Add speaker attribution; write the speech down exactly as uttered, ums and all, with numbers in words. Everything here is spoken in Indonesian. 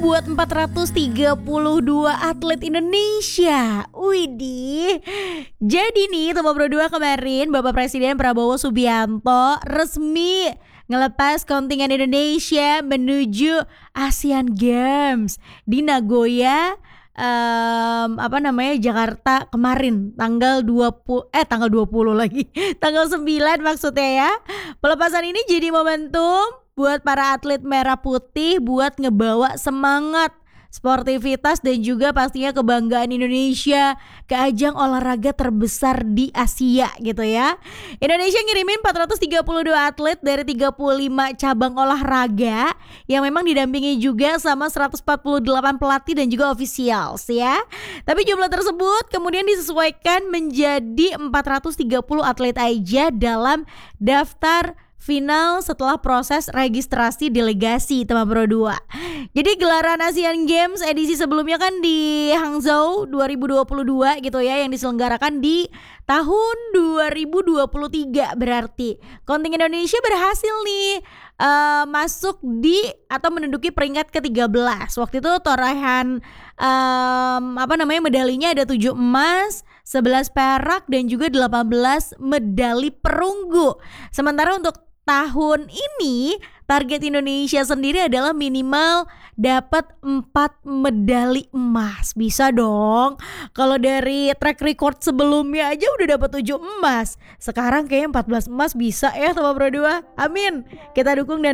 Speaker 1: buat empat ratus tiga puluh dua atlet Indonesia. Widih. Jadi nih Tumpak Pro dua kemarin Bapak Presiden Prabowo Subianto resmi ngelepas kontingen Indonesia menuju Asian Games di Nagoya, um, apa namanya Jakarta kemarin tanggal dua puluh eh tanggal dua puluh lagi tanggal sembilan maksudnya ya. Pelepasan ini jadi momentum buat para atlet merah putih buat ngebawa semangat, sportivitas dan juga pastinya kebanggaan Indonesia ke ajang olahraga terbesar di Asia gitu ya. Indonesia ngirimin empat ratus tiga puluh dua atlet dari tiga puluh lima cabang olahraga yang memang didampingi juga sama seratus empat puluh delapan pelatih dan juga officials ya. Tapi jumlah tersebut kemudian disesuaikan menjadi empat ratus tiga puluh atlet aja dalam daftar final setelah proses registrasi delegasi Tumpak Pro dua. Jadi gelaran Asian Games edisi sebelumnya kan di Hangzhou dua ribu dua puluh dua gitu ya, yang diselenggarakan di tahun dua ribu dua puluh tiga. Berarti kontingen Indonesia berhasil nih uh, masuk di atau menduduki peringkat ke tiga belas. Waktu itu torehan um, apa namanya medalinya ada tujuh emas, sebelas perak dan juga delapan belas medali perunggu. Sementara untuk tahun ini target Indonesia sendiri adalah minimal dapat empat medali emas. Bisa dong. Kalau dari track record sebelumnya aja udah dapat tujuh emas. Sekarang kayaknya empat belas emas bisa ya Tumpak Pro dua. Amin. Kita dukung dan